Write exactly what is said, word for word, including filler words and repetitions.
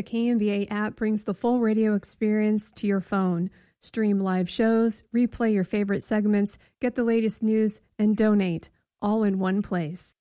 The K M B A app brings the full radio experience to your phone. Stream live shows, replay your favorite segments, get the latest news, and donate, all in one place.